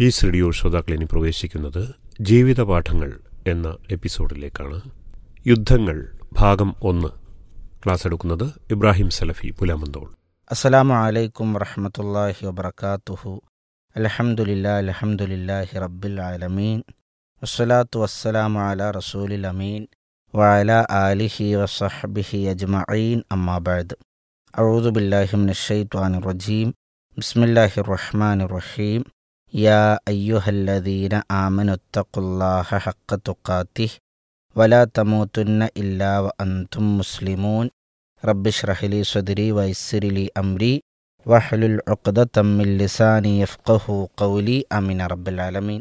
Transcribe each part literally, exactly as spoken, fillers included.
Piece radio ശ്രോതാക്കളിനി പ്രവേശിക്കുന്നത് ജീവിതപാഠങ്ങൾ എന്ന എപ്പിസോഡിലേക്കാണ്. യുദ്ധങ്ങൾ ഭാഗം ഒന്ന്. ക്ലാസ് എടുക്കുന്നത് ഇബ്രാഹിം സലഫി പുലാമന്തോൾ. അസ്സലാമു അലൈക്കും വറഹ്മത്തുള്ളാഹി വബറകാതുഹു. അൽഹംദുലില്ലാ അൽഹംദുലില്ലാഹി റബ്ബിൽ ആലമീൻ വസ്സലാത്തു വസ്സലാമു അലാ റസൂലിൽ അമീൻ വഅലാ ആലിഹി വസഹ്ബിഹി അജ്മഈൻ. അമ്മാ ബഅദ്. അഊദു ബില്ലാഹി മിനശ് ശൈത്വാനിർ റജീം. ബിസ്മില്ലാഹിർ റഹ്മാനിർ റഹീം. യാ അയ്യുഹല്ലദീന ആമനുത്തഖുല്ലാഹ ഹഖ്ക തുഖാതിഹി വലാ തമൂതുന്ന ഇല്ലാ വഅൻതും മുസ്ലിമൂൻ. റബ്ബിശ്റഹ് ലി സദ്രി വയസ്സിർ ലി അംരി വഹ്ലുൽ ഉഖ്ദതം മിൻ ലിസാനി യഫ്ഖഹു ഖൗലി. ആമീൻ റബ്ബൽ ആലമീൻ.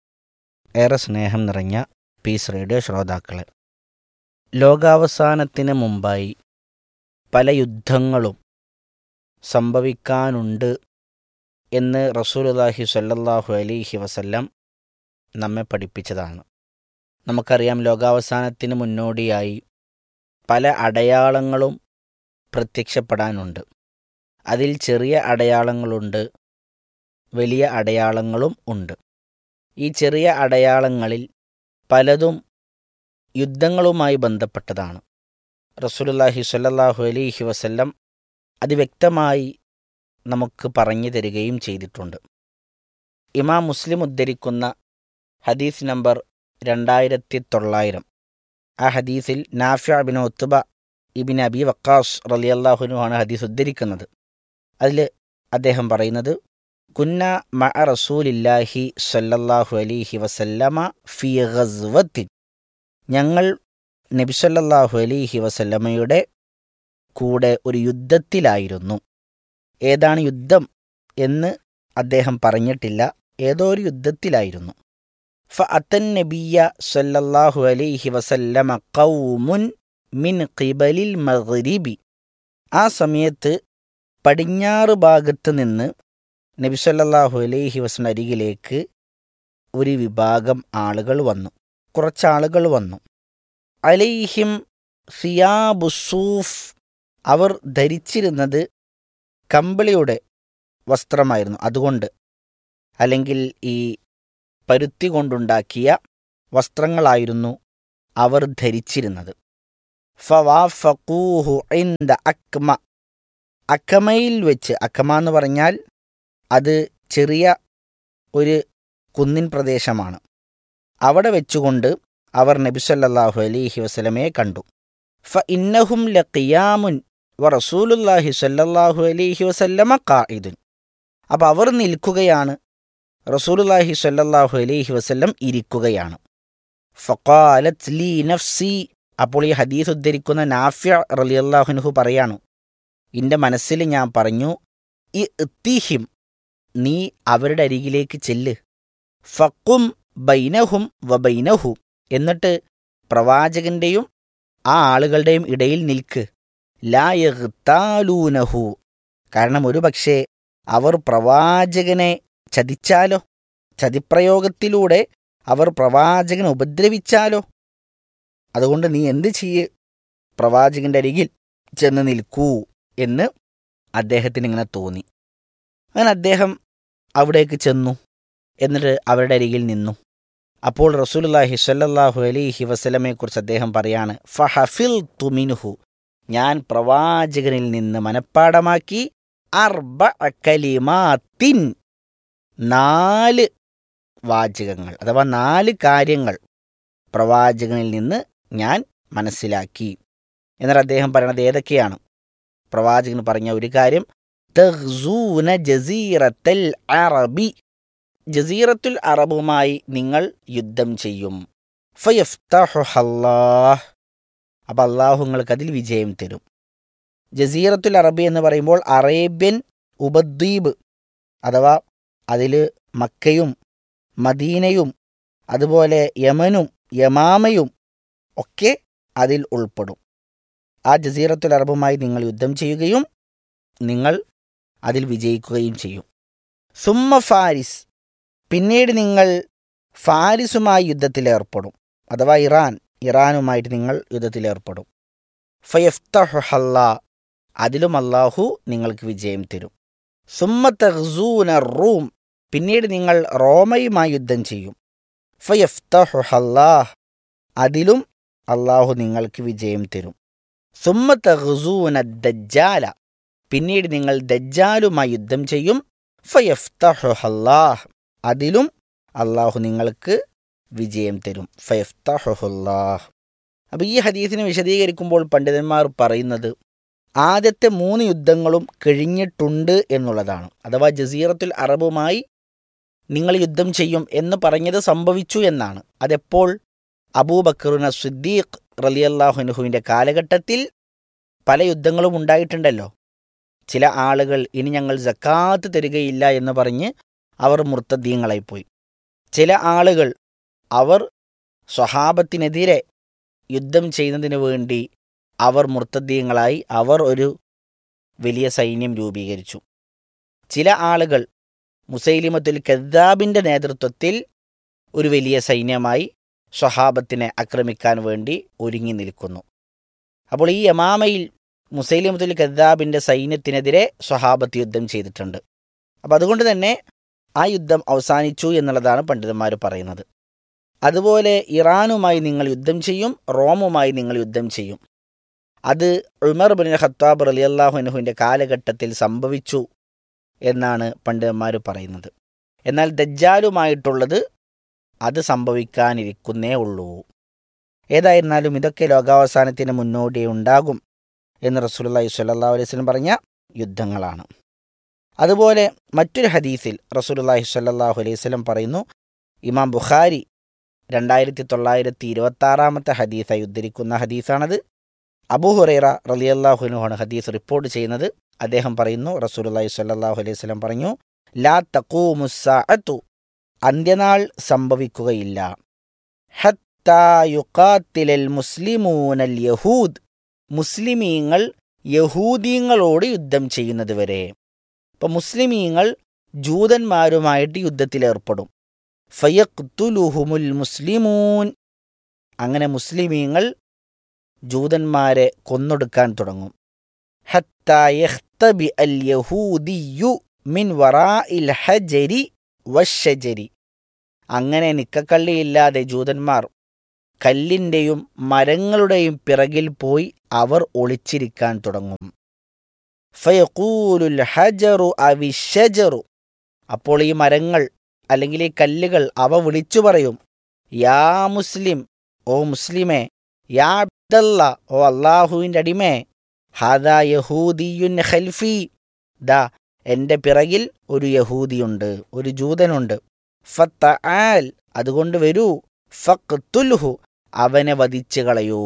ഏറെ സ്നേഹം നിറഞ്ഞ പീസ് റേഡിയോ ശ്രോതാക്കളെ, ലോകാവസാനത്തിന് മുമ്പായി പല യുദ്ധങ്ങളും സംഭവിക്കാനുണ്ട് എന്ന് റസൂലുള്ളാഹി സ്വല്ലല്ലാഹു അലൈഹി വസല്ലം നമ്മെ പഠിപ്പിച്ചതാണ്. നമുക്കറിയാം, ലോകാവസാനത്തിന് മുന്നോടിയായി പല അടയാളങ്ങളും പ്രത്യക്ഷപ്പെടാനുണ്ട്. അതിൽ ചെറിയ അടയാളങ്ങളുണ്ട്, വലിയ അടയാളങ്ങളും ഉണ്ട്. ഈ ചെറിയ അടയാളങ്ങളിൽ പലതും യുദ്ധങ്ങളുമായി ബന്ധപ്പെട്ടതാണ്. റസൂലുള്ളാഹി സ്വല്ലല്ലാഹു അലൈഹി വസല്ലം അതിവ്യക്തമായി നമുക്ക് പറഞ്ഞു തരികയും ചെയ്തിട്ടുണ്ട്. ഇമാം മുസ്ലിം ഉദ്ധരിക്കുന്ന ഹദീസ് നമ്പർ രണ്ടായിരത്തി തൊള്ളായിരം. ആ ഹദീസിൽ നാഫിഅ ബിൻ ഉത്ബ ഇബിൻ അബി വക്കാസ് റളിയല്ലാഹു അൻഹു ആണ് ഹദീസ് ഉദ്ധരിക്കുന്നത്. അതിൽ അദ്ദേഹം പറയുന്നത്, കുന്ന മഅ റസൂലില്ലാഹി സ്വല്ലല്ലാഹു അലൈഹി വസല്ലമ ഫീ ഗസ്വത്തിൻ. ഞങ്ങൾ നബി സല്ലല്ലാഹു അലൈഹി വസല്ലമയുടെ കൂടെ ഒരു യുദ്ധത്തിലായിരുന്നു. ഏതാണ് യുദ്ധം എന്ന് അദ്ദേഹം പറഞ്ഞിട്ടില്ല, ഏതോ ഒരു യുദ്ധത്തിലായിരുന്നു. ഫഅതൻ നബിയ്യ സല്ലല്ലാഹു അലൈഹി വസല്ലമ ഖൗമുൻ മിൻ ഖിബലിൽ മഗ്രിബി. ആ സമയത്ത് പടിഞ്ഞാറ് ഭാഗത്ത് നിന്ന് നബി സല്ലല്ലാഹു അലൈഹി വസല്ലം അരികിലേക്ക് ഒരു വിഭാഗം ആളുകൾ വന്നു, കുറച്ചാളുകൾ വന്നു. അലൈഹിം സിയാബുസൂഫ്. അവർ ധരിച്ചിരുന്നത് കമ്പിളിയുടെ വസ്ത്രമായിരുന്നു. അതുകൊണ്ട്, അല്ലെങ്കിൽ ഈ പരുത്തി കൊണ്ടുണ്ടാക്കിയ വസ്ത്രങ്ങളായിരുന്നു അവർ ധരിച്ചിരുന്നത്. ഫവാഫഖൂഹു ഇൻദ അക്മ. അക്കമയിൽ വെച്ച്, അക്കമ എന്ന് പറഞ്ഞാൽ അത് ചെറിയ ഒരു കുന്നിൻ പ്രദേശമാണ്. അവിടെ വെച്ചുകൊണ്ട് അവർ നബി സല്ലല്ലാഹു അലൈഹി വസല്ലമയെ കണ്ടു. ഫ ഇന്നഹും ലഖിയാമുൻ വ റസൂലുള്ളാഹി സല്ലല്ലാഹു അലൈഹി വസല്ലമ ഖാഇദുൻ. അപ്പോൾ അവർ നിൽക്കുകയാണ്, റസൂലുള്ളാഹി സല്ലല്ലാഹു അലൈഹി വസല്ലം ഇരിക്കുകയാണ്. ഫഖാലത് ലീ നഫ്സി. അപ്പോൾ ഈ ഹദീസ് ഉദ്ധരിക്കുന്ന നാഫിഅ റളിയല്ലാഹു അൻഹു പറയാണ്, എൻ്റെ മനസ്സിൽ ഞാൻ പറഞ്ഞു, ഇഅ്തിഹിം, നീ അവരുടെ അരികിലേക്ക് ചെല്ല്. ഫഖും ബൈനഹും വബൈനഹു. എന്നിട്ട് പ്രവാചകന്റെയും ആ ആളുകളുടെയും ഇടയിൽ നിൽക്ക്. ലാ യഗ്താലൂനഹു. കാരണം ഒരു പക്ഷേ അവർ പ്രവാചകനെ ചതിച്ചാലോ, ചതിപ്രയോഗത്തിലൂടെ അവർ പ്രവാചകനെ ഉപദ്രവിച്ചാലോ. അതുകൊണ്ട് നീ എന്ത് ചെയ്യ്, പ്രവാചകന്റെ അരികിൽ ചെന്ന് നിൽക്കൂ എന്ന് അദ്ദേഹത്തിന് ഇങ്ങനെ തോന്നി. അങ്ങനെ അദ്ദേഹം അവിടേക്ക് ചെന്നു, എന്നിട്ട് അവരുടെ അരികിൽ നിന്നു. അപ്പോൾ റസൂലുള്ളാഹി സ്വല്ലല്ലാഹു അലൈഹി വസല്ലമയെ കുറിച്ച് അദ്ദേഹം പറയാണ്, ഫഹഫിൽതു മിൻഹു. ഞാൻ പ്രവാചകനിൽ നിന്ന് മനഃപ്പാടമാക്കി അർബഅ കലിമാത്തിൻ. നാല് വാചകങ്ങൾ അഥവാ നാല് കാര്യങ്ങൾ പ്രവാചകനിൽ നിന്ന് ഞാൻ മനസ്സിലാക്കി. എന്നിട്ട് അദ്ദേഹം പറയണത് ഏതൊക്കെയാണ്? പ്രവാചകൻ പറഞ്ഞ ഒരു കാര്യം, തഗ്സൂന ജസീറത്തൽ അറബി. ജസീറത്തുൽ അറബുമായി നിങ്ങൾ യുദ്ധം ചെയ്യും. ഫയഫ്തഹുഹല്ലാഹ്. അപ്പം അള്ളാഹു നിങ്ങൾക്ക് അതിൽ വിജയം തരും. ജസീറത്തുൽ അറബി എന്ന് പറയുമ്പോൾ അറേബ്യൻ ഉപദ്വീപ്, അഥവാ അതിൽ മക്കയും മദീനയും അതുപോലെ യമനും യമാമയും ഒക്കെ അതിൽ ഉൾപ്പെടും. ആ ജസീറത്തുൽ അറബുമായി നിങ്ങൾ യുദ്ധം ചെയ്യുകയും നിങ്ങൾ അതിൽ വിജയിക്കുകയും ചെയ്യും. സുമ്മ ഫാരിസ്. പിന്നീട് നിങ്ങൾ ഫാരിസുമായി യുദ്ധത്തിലേർപ്പെടും, അഥവാ ഇറാൻ ഇറാനുമായിട്ട് നിങ്ങൾ യുദ്ധത്തിലേർപ്പെടും. ഫയഫ്തഹുഹല്ലാ. അതിലും അള്ളാഹു നിങ്ങൾക്ക് വിജയം തരും. സുമ്മ തഗ്സൂന റൂം. പിന്നീട് നിങ്ങൾ റോമയുമായി യുദ്ധം ചെയ്യും. ഫയഫ്തഹുഹല്ലാഹ്, അതിലും അള്ളാഹു നിങ്ങൾക്ക് വിജയം തരും. സുമ്മ തഗ്സൂന ദജ്ജാല, പിന്നീട് നിങ്ങൾ ദജ്ജാലുമായി യുദ്ധം ചെയ്യും. ഫയഫ്തഹുഹല്ലാഹ്, അതിലും അള്ളാഹു നിങ്ങൾക്ക് വിജയം തരും. ഫയഫ്തഹുഹല്ലാഹ്. അപ്പോൾ ഈ ഹദീസിനെ വിശദീകരിക്കുമ്പോൾ പണ്ഡിതന്മാർ പറയുന്നത് ആദ്യത്തെ മൂന്ന് യുദ്ധങ്ങളും കഴിഞ്ഞിട്ടുണ്ട് എന്നുള്ളതാണ്. അഥവാ ജസീറത്തുൽ അറബുമായി നിങ്ങൾ യുദ്ധം ചെയ്യും എന്ന് പറഞ്ഞത് സംഭവിച്ചു എന്നാണ്. അതെപ്പോൾ? അബൂബക്കറുന സിദ്ദീഖ് റളിയല്ലാഹു അൻഹുവിൻ്റെ കാലഘട്ടത്തിൽ പല യുദ്ധങ്ങളും ഉണ്ടായിട്ടുണ്ടല്ലോ. ചില ആളുകൾ ഇനി ഞങ്ങൾ സക്കാത്ത് തരികയില്ല എന്ന് പറഞ്ഞ് അവർ മുർത്തദീങ്ങളായിപ്പോയി. ചില ആളുകൾ അവർ സ്വഹാബത്തിനെതിരെ യുദ്ധം ചെയ്യുന്നതിന് വേണ്ടി അവർ മുർത്തദീങ്ങളായി അവർ ഒരു വലിയ സൈന്യം രൂപീകരിച്ചു. ചില ആളുകൾ മുസൈലിമത്തുൽ കദ്ദാബിൻ്റെ നേതൃത്വത്തിൽ ഒരു വലിയ സൈന്യമായി സ്വഹാബത്തിനെ ആക്രമിക്കാൻ വേണ്ടി ഒരുങ്ങി നിൽക്കുന്നു. അപ്പോൾ ഈ യമാമയിൽ മുസൈലിമത്തുൽ കദ്ദാബിൻ്റെ സൈന്യത്തിനെതിരെ സ്വഹാബത്ത് യുദ്ധം ചെയ്തിട്ടുണ്ട്. അപ്പോൾ അതുകൊണ്ട് തന്നെ ആ യുദ്ധം അവസാനിച്ചു എന്നുള്ളതാണ് പണ്ഡിതന്മാർ പറയുന്നത്. അതുപോലെ ഇറാനുമായി നിങ്ങൾ യുദ്ധം ചെയ്യും, റോമുമായി നിങ്ങൾ യുദ്ധം ചെയ്യും. അത് ഉമർ ബിൻ ഖത്താബ് റളിയല്ലാഹു അൻഹുവിൻ്റെ കാലഘട്ടത്തിൽ സംഭവിച്ചു എന്നാണ് പണ്ഡിതന്മാർ പറയുന്നത്. എന്നാൽ ദജ്ജാലുമായിട്ടുള്ളത് അത് സംഭവിക്കാനിരിക്കുന്നേ ഉള്ളൂ. ഏതായിരുന്നാലും ഇതൊക്കെ ലോകാവസാനത്തിന് മുന്നോടിയേ ഉണ്ടാകും എന്ന് റസൂലുള്ളാഹി സ്വല്ലല്ലാഹു അലൈഹി വസല്ലം പറഞ്ഞ യുദ്ധങ്ങളാണ്. അതുപോലെ മറ്റൊരു ഹദീസിൽ റസൂലുള്ളാഹി സ്വല്ലല്ലാഹു അലൈഹി വസല്ലം പറയുന്നു, ഇമാം ബുഖാരി രണ്ടായിരത്തി തൊള്ളായിരത്തി ഇരുപത്തി ആറാമത്തെ ഹദീസായി ഉദ്ധരിക്കുന്ന ഹദീസാണത്. അബൂ ഹുറൈറ റളിയല്ലാഹു അൻഹുവാണ് ഹദീസ് റിപ്പോർട്ട് ചെയ്യുന്നത്. അദ്ദേഹം പറയുന്നു, റസൂലുള്ളാഹി സ്വല്ലല്ലാഹു അലൈഹി വസല്ലം പറഞ്ഞു, ലാ തഖൂമുസ്സാഅതു, അന്ത്യനാൾ സംഭവിക്കുകയില്ല, ഹത്താ യുഖാത്തിലൽ മുസ്ലിമൂനൽ യഹൂദ്, മുസ്ലിമീങ്ങൾ യഹൂദീങ്ങളോട് യുദ്ധം ചെയ്യുന്നത് വരെ. ഇപ്പം മുസ്ലിമീങ്ങൾ ജൂതന്മാരുമായിട്ട് യുദ്ധത്തിലേർപ്പെടും. ഫയഖ്തുലുഹുമുൽ മുസ്ലിമൂൻ, അങ്ങനെ മുസ്ലിമീങ്ങൾ ജൂതന്മാരെ കൊന്നൊടുക്കാൻ തുടങ്ങും. ഹത്താ യഖ്തബി അൽ യഹൂദിയു മിൻ വറാഇൽ ഹജരി വശജരി, അങ്ങനെ നിക്കക്കള്ളിയില്ലാതെ ജൂതന്മാർ കല്ലിൻ്റെയും മരങ്ങളുടെയും പിറകിൽ പോയി അവർ ഒളിച്ചിരിക്കാൻ തുടങ്ങും. ഫയഖൂലുൽ ഹജറു അവിശജറു, അപ്പോൾ ഈ മരങ്ങൾ അല്ലെങ്കിൽ ഈ കല്ലുകൾ അവ വിളിച്ചു പറയും, യാ മുസ്ലിം, ഓ മുസ്ലിമേ, യാ അബ്ദല്ല, ഓ അള്ളാഹുവിൻ്റെ അടിമേ, ഹാദാ യഹൂദിയുൻ ഖൽഫി, ദാ എൻ്റെ പിറകിൽ ഒരു യഹൂദിയുണ്ട്, ഒരു ജൂതനുണ്ട്. ഫത്തആൽ, അതുകൊണ്ട് വരൂ, ഫഖ്തുൽഹു, അവനെ വധിച്ചു കളയൂ,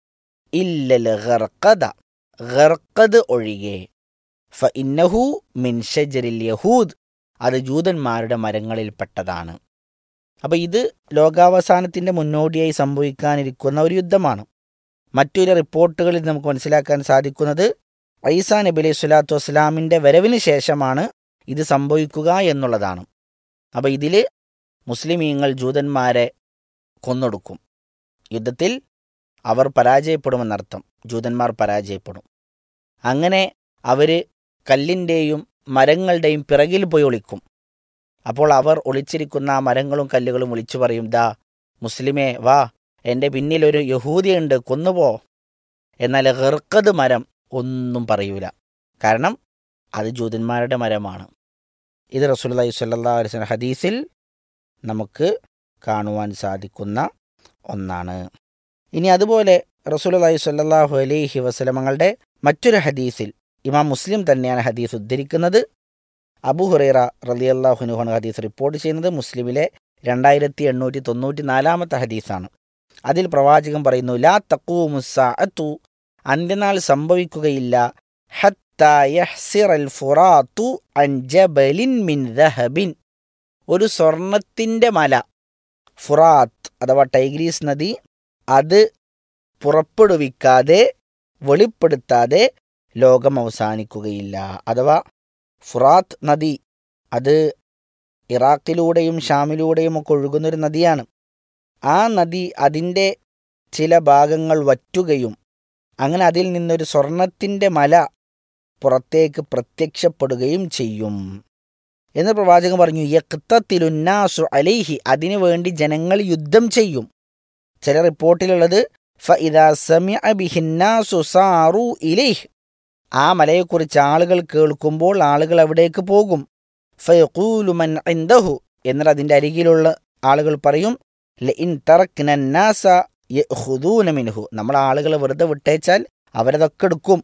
ഇല്ലൽ ഗർഖദ, ഗർഖദ് ഒഴികെ, ഫഇന്നഹു മിൻ ഷജരിൽ യഹൂദ്, അത് ജൂതന്മാരുടെ മരങ്ങളിൽപ്പെട്ടതാണ്. അപ്പോൾ ഇത് ലോകാവസാനത്തിൻ്റെ മുന്നോടിയായി സംഭവിക്കാനിരിക്കുന്ന ഒരു യുദ്ധമാണ്. മറ്റൊരു റിപ്പോർട്ടുകളിൽ നമുക്ക് മനസ്സിലാക്കാൻ സാധിക്കുന്നത് ഈസാ നബി അലൈഹി സ്വലാത്തു വസ്സലാമിൻ്റെ വരവിന് ശേഷമാണ് ഇത് സംഭവിക്കുക എന്നുള്ളതാണ്. അപ്പോൾ ഇതിൽ മുസ്ലിമീങ്ങൾ ജൂതന്മാരെ കൊന്നൊടുക്കും. യുദ്ധത്തിൽ അവർ പരാജയപ്പെടുമെന്നർത്ഥം, ജൂതന്മാർ പരാജയപ്പെടും. അങ്ങനെ അവർ കല്ലിൻ്റെയും മരങ്ങളുടെയും പിറകിൽ പോയി ഒളിക്കും. അപ്പോൾ അവർ ഒളിച്ചിരിക്കുന്ന ആ മരങ്ങളും കല്ലുകളും വിളിച്ചു പറയും, ദാ മുസ്ലിമേ വാ, എൻ്റെ പിന്നിലൊരു യഹൂദിയുണ്ട്, കൊന്നുപോ. എന്നാൽ ഗർഖദ് മരം ഒന്നും പറയൂല, കാരണം അത് ജൂതന്മാരുടെ മരമാണ്. ഇത് റസൂലുള്ളാഹി സ്വല്ലല്ലാഹു അലൈഹി വസല്ലം ഹദീസിൽ നമുക്ക് കാണുവാൻ സാധിക്കുന്ന ഒന്നാണ്. ഇനി അതുപോലെ റസൂലുള്ളാഹി സ്വല്ലല്ലാഹു അലൈഹി വസല്ലമയുടെ മറ്റൊരു ഹദീസിൽ, ഇമാം മുസ്ലിം തന്നെയാണ് ഹദീസ് ഉദ്ധരിക്കുന്നത്, അബൂ ഹുറൈറ റളിയല്ലാഹു അൻഹു ഹദീസ് റിപ്പോർട്ട് ചെയ്യുന്നത്, മുസ്ലിമിലെ രണ്ടായിരത്തി എണ്ണൂറ്റി തൊണ്ണൂറ്റി നാലാമത്തെ ഹദീസാണ്. അതിൽ പ്രവാചകൻ പറയുന്നു, ലാ തഖൂമുസ്സാഅതു, അന്ത്യനാൾ സംഭവിക്കുകയില്ല, ഹത്താ യഹ്സിറൽ ഫുറാത്തു അൻ ജബലിൻ മിൻ ദഹബിൻ, ഒരു സ്വർണത്തിൻ്റെ മല, ഫുറാത്ത് അഥവാ ടൈഗ്രീസ് നദി, അത് പുറപ്പെടുവിക്കാതെ വെളിപ്പെടുത്താതെ ലോകം അവസാനിക്കുകയില്ല. അഥവാ ഫുറാത്ത് നദി അത് ഇറാഖിലൂടെയും ഷാമിലൂടെയും ഒക്കെ ഒഴുകുന്നൊരു നദിയാണ്. ആ നദി അതിൻ്റെ ചില ഭാഗങ്ങൾ വറ്റുകയും അങ്ങനെ അതിൽ നിന്നൊരു സ്വർണത്തിൻ്റെ മല പുറത്തേക്ക് പ്രത്യക്ഷപ്പെടുകയും ചെയ്യും എന്ന് പ്രവാചകൻ പറഞ്ഞു, യഖ്തതിലുന്നാസു അലൈഹി, അതിനു വേണ്ടി ജനങ്ങൾ യുദ്ധം ചെയ്യും. ചില റിപ്പോർട്ടിലുള്ളത് ഫഇദാ സമിഅ ബിഹിന്നാസു സാറു ഇലൈഹി, ആ മലയെക്കുറിച്ച് ആളുകൾ കേൾക്കുമ്പോൾ ആളുകൾ അവിടേക്ക് പോകും. ഫയഖൂലു മൻ ഇൻദഹു, എന്നാൽ അതിൻ്റെ അരികിലുള്ള ആളുകൾ പറയും, ലഇൻ തറക്ന നാസ യഖുദൂന മിൻഹു, നമ്മൾ ആളുകളെ വെറുതെ വിട്ടേച്ചാൽ അവരതൊക്കെ എടുക്കും.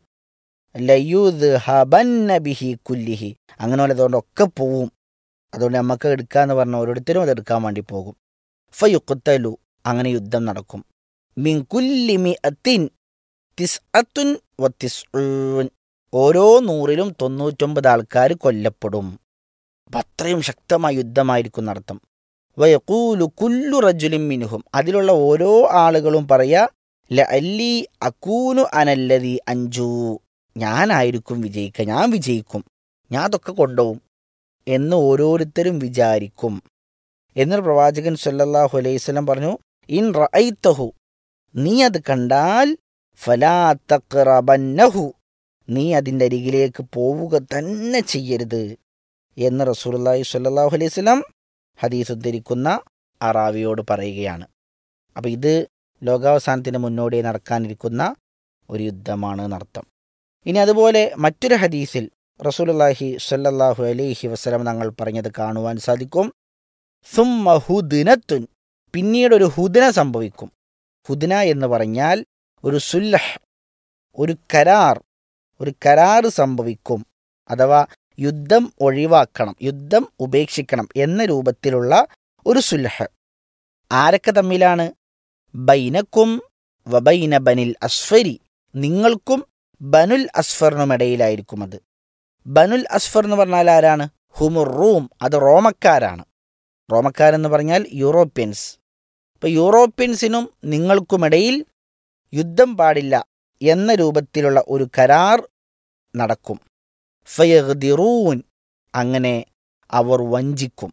ലയുദ്ഹബന്ന ബിഹി കുല്ലിഹി, അങ്ങനെ പോലെ അതുകൊണ്ടൊക്കെ പോവും. അതുകൊണ്ട് നമുക്ക് എടുക്കാന്ന് പറഞ്ഞ ഓരോരുത്തരും അത് എടുക്കാൻ വേണ്ടി പോകും. ഫയുഖ്തലു, അങ്ങനെ യുദ്ധം നടക്കും. മിൻ കുല്ലി മിഅത്തിൻ തിസ്അത്തുൻ വതിസ്ഊൻ, ഓരോ നൂറിലും തൊണ്ണൂറ്റൊമ്പത് ആൾക്കാർ കൊല്ലപ്പെടും. അപ്പം അത്രയും ശക്തമായ യുദ്ധമായിരിക്കും നടത്തം. വയഖൂലു കുല്ലു റജുലിൻ മിൻഹും, അതിലുള്ള ഓരോ ആളുകളും പറയാ, ലഅല്ലി അകൂനു അനല്ലദീ അൻജൂ, ഞാനായിരിക്കും വിജയിക്കുക, ഞാൻ വിജയിക്കും, ഞാൻ അതൊക്കെ കൊണ്ടുപോകും എന്ന് ഓരോരുത്തരും വിചാരിക്കും. എന്നൊരു പ്രവാചകൻ സല്ലല്ലാഹു അലൈഹി വസല്ലം പറഞ്ഞു, ഇൻ റഅയ്തഹു, നീ അത് കണ്ടാൽ ഫലാ തഖ്റബന്നഹു, നീ അതിൻ്റെ അരികിലേക്ക് പോവുക തന്നെ ചെയ്യരുത് എന്ന് റസൂലുള്ളാഹി സ്വല്ലല്ലാഹു അലൈഹി വസല്ലം ഹദീസ് ഉദ്ധരിക്കുന്ന അറാവിയോട് പറയുകയാണ്. അപ്പോൾ ഇത് ലോകാവസാനത്തിന് മുന്നോടി നടക്കാനിരിക്കുന്ന ഒരു യുദ്ധമാണ് എന്നർത്ഥം. ഇനി അതുപോലെ മറ്റൊരു ഹദീസിൽ റസൂലുള്ളാഹി സ്വല്ലല്ലാഹു അലൈഹി വസല്ലം തങ്ങൾ പറഞ്ഞത് കാണുവാൻ സാധിക്കും. സുമ്മ ഹുദ്നത്തുൻ, പിന്നീടൊരു ഹുദ്ന സംഭവിക്കും. ഹുദ്ന എന്ന് പറഞ്ഞാൽ ഒരു സുൽഹ്, ഒരു കരാർ, ഒരു കരാറ് സംഭവിക്കും. അഥവാ യുദ്ധം ഒഴിവാക്കണം, യുദ്ധം ഉപേക്ഷിക്കണം എന്ന രൂപത്തിലുള്ള ഒരു സുൽഹ്. ആരൊക്കെ തമ്മിലാണ്? ബൈനക്കും വബൈന ബനിൽ അസ്ഫരി, നിങ്ങൾക്കും ബനുൽ അസ്ഫറിനുമിടയിലായിരിക്കും അത്. ബനുൽ അസ്ഫർ എന്ന് പറഞ്ഞാൽ ആരാണ്? ഹുമുർ റൂം, അത് റോമക്കാരാണ്. റോമക്കാരെന്ന് പറഞ്ഞാൽ യൂറോപ്യൻസ്. അപ്പോൾ യൂറോപ്യൻസിനും നിങ്ങൾക്കുമിടയിൽ യുദ്ധം പാടില്ല എന്ന രൂപത്തിലുള്ള ഒരു കരാർ നടക്കും. ഫയഗ്ദിറൂൻ, അങ്ങനെ അവർ വഞ്ചിക്കും.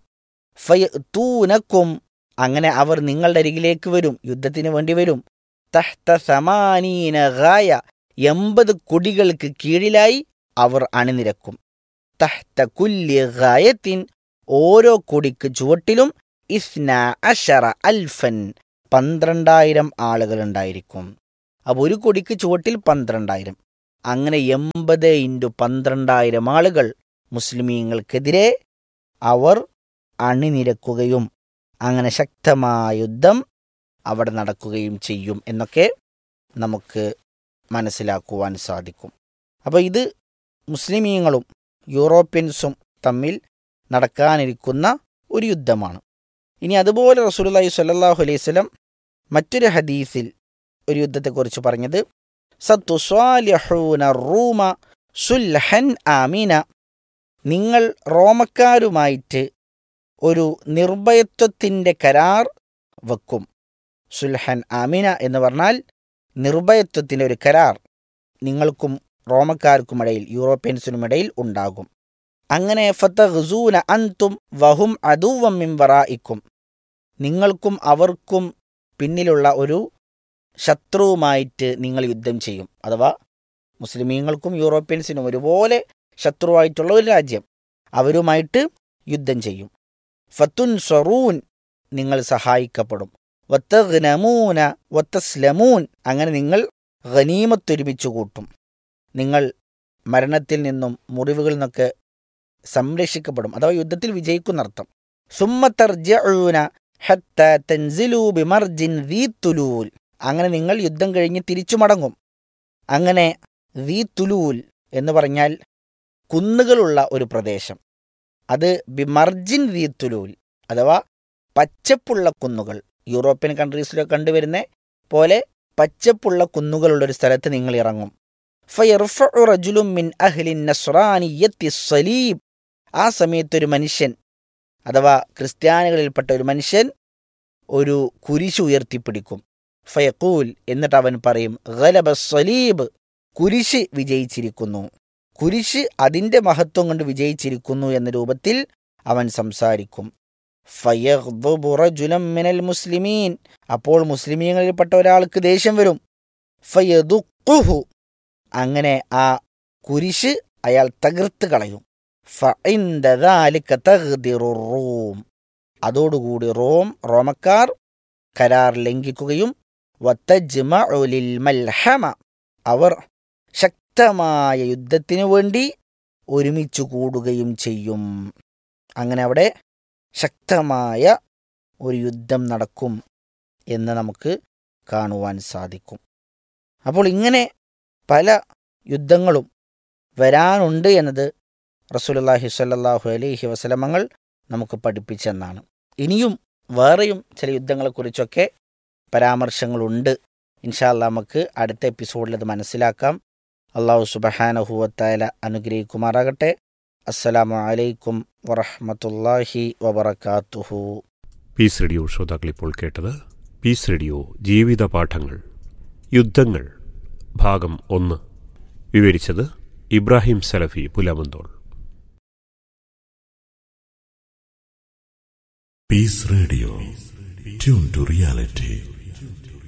ഫയതൂനക്കും, അങ്ങനെ അവർ നിങ്ങളുടെ അരികിലേക്ക് വരും, യുദ്ധത്തിന് വേണ്ടി വരും. തഹ്ത സമാനീന ഗായ, എൺപത് കൊടികൾക്ക് കീഴിലായി അവർ അണിനിരക്കും. തഹ്ത കുല്ലി ഗായത്തിൻ, ഓരോ കൊടിക്ക് ചുവട്ടിലും ഇസ്ന അശറ അൽഫൻ, പന്ത്രണ്ടായിരം ആളുകൾ ഉണ്ടായിരിക്കും. അപ്പോൾ ഒരു കൊടിക്ക് ചുവട്ടിൽ പന്ത്രണ്ടായിരം, അങ്ങനെ എൺപത് ഇൻറ്റു പന്ത്രണ്ടായിരം ആളുകൾ മുസ്ലിമീങ്ങൾക്കെതിരെ അവർ അണിനിരക്കുകയും അങ്ങനെ ശക്തമായ യുദ്ധം അവിടെ നടക്കുകയും ചെയ്യും എന്നൊക്കെ നമുക്ക് മനസ്സിലാക്കുവാൻ സാധിക്കും. അപ്പോൾ ഇത് മുസ്ലിമീങ്ങളും യൂറോപ്യൻസും തമ്മിൽ നടക്കാനിരിക്കുന്ന ഒരു യുദ്ധമാണ്. ഇനി അതുപോലെ റസൂലുള്ളാഹി സ്വല്ലല്ലാഹു അലൈഹി വസല്ലം മറ്റൊരു ഹദീസിൽ ഒരു യുദ്ധത്തെക്കുറിച്ച് പറഞ്ഞത്, സത്തുസ്വാലിഹൂന റൂമ സുൽഹൻ ആമീന, നിങ്ങൾ റോമക്കാരുമായിട്ട് ഒരു നിർഭയത്വത്തിൻ്റെ കരാർ വെക്കും. സുൽഹൻ ആമീന എന്ന് പറഞ്ഞാൽ നിർഭയത്വത്തിൻ്റെ ഒരു കരാർ നിങ്ങൾക്കും റോമക്കാർക്കുമിടയിൽ, യൂറോപ്യൻസിനുമിടയിൽ ഉണ്ടാകും. അങ്ങനെ ഫതഗ്സൂന അൻതും വഹും അദുവ്വം മിൻ വറായിക്കും, നിങ്ങൾക്കും അവർക്കും പിന്നിലുള്ള ഒരു ശത്രുവുമായിട്ട് നിങ്ങൾ യുദ്ധം ചെയ്യും. അഥവാ മുസ്ലിമീങ്ങൾക്കും യൂറോപ്യൻസിനും ഒരുപോലെ ശത്രുവായിട്ടുള്ള ഒരു രാജ്യം, അവരുമായിട്ട് യുദ്ധം ചെയ്യും. ഫത്തുൻ സ്വറൂൻ, നിങ്ങൾ സഹായിക്കപ്പെടും. വത്തഗ്നമൂന വത്തസ്ലമൂൻ, അങ്ങനെ നിങ്ങൾ ഗനീമത്തൊരുമിച്ച് കൂട്ടും, നിങ്ങൾ മരണത്തിൽ നിന്നും മുറിവുകളിൽ നിന്നൊക്കെ സംരക്ഷിക്കപ്പെടും, അഥവാ യുദ്ധത്തിൽ വിജയിക്കുന്നർത്ഥം. സുമ്മ തർജഊന ഹത്ത തൻസിലൂ ബിമർജിൻ ദീ തുലൂൽ, അങ്ങനെ നിങ്ങൾ യുദ്ധം കഴിഞ്ഞ് തിരിച്ചു മടങ്ങും. അങ്ങനെ ദീ തുലൂൽ എന്ന് പറഞ്ഞാൽ കുന്നുകളുള്ള ഒരു പ്രദേശം, അത് ബിമർജിൻ ദീ തുലൂൽ അഥവാ പച്ചപ്പുള്ള കുന്നുകൾ, യൂറോപ്യൻ കൺട്രീസിലൊക്കെ കണ്ടുവരുന്ന പോലെ പച്ചപ്പുള്ള കുന്നുകളുള്ളൊരു സ്ഥലത്ത് നിങ്ങൾ ഇറങ്ങും. ഫയർഫഉ റജുലുൻ മിൻ അഹ്ലി നസ്റാനിയ്യത്തി സലീബ്, ആ സമയത്തൊരു മനുഷ്യൻ അഥവാ ക്രിസ്ത്യാനികളിൽപ്പെട്ട ഒരു മനുഷ്യൻ ഒരു കുരിശ് ഉയർത്തിപ്പിടിക്കും. ഫയഖൂൽ, എന്നിട്ട് അവൻ പറയും, ഗലബ സലീബ്, കുരിശ് വിജയിച്ചിരിക്കുന്നു, കുരിശ് അതിൻ്റെ മഹത്വം കൊണ്ട് വിജയിച്ചിരിക്കുന്നു എന്ന രൂപത്തിൽ അവൻ സംസാരിക്കും. ഫയഗ്ദബു റജുലൻ മിനൽ മുസ്ലിമീൻ, അപ്പോൾ മുസ്ലിമീങ്ങളിൽപ്പെട്ട ഒരാൾക്ക് ദേഷ്യം വരും. ഫയദുഖുഹു, അങ്ങനെ ആ കുരിശ് അയാൾ തകർത്ത് കളയും. ഫഇൻദ ദാലിക തഗ്ദിറു റൂം, അതോടുകൂടി റോം റോമക്കാർ കരാർ ലംഘിക്കുകയും വതജ്മഉ ലിൽ മൽഹമ, അവർ ശക്തമായ യുദ്ധത്തിനു വേണ്ടി ഒരുമിച്ച് കൂടുകയും ചെയ്യും. അങ്ങനെ അവിടെ ശക്തമായ ഒരു യുദ്ധം നടക്കും എന്ന് നമുക്ക് കാണുവാൻ സാധിക്കും. അപ്പോൾ ഇങ്ങനെ പല യുദ്ധങ്ങളും വരാനുണ്ട് എന്നത് റസൂലുള്ളാഹി സ്വല്ലല്ലാഹു അലൈഹി വസല്ലമകൾ നമുക്ക് പഠിപ്പിച്ചെന്നാണ്. ഇനിയും വേറെയും ചില യുദ്ധങ്ങളെക്കുറിച്ചൊക്കെ പരാമർശങ്ങളുണ്ട്. ഇൻഷാ അല്ലാഹ് നമുക്ക് അടുത്ത എപ്പിസോഡിൽ അത് മനസ്സിലാക്കാം. അല്ലാഹു സുബ്ഹാനഹു വ തആല അനുഗ്രഹിക്കുമാറാകട്ടെ. അസ്സലാമു അലൈക്കും വറഹ്മത്തുള്ളാഹി വബറകാതുഹു. പീസ് റേഡിയോ ശ്രോതാക്കൾ ഇപ്പോൾ കേട്ടത് പീസ് റേഡിയോ ജീവിത പാഠങ്ങൾ യുദ്ധങ്ങൾ ഭാഗം ഒന്ന്. വിവരിച്ചത് ഇബ്രാഹിം സലഫി Pulamanthole. Piece radio, tune to reality.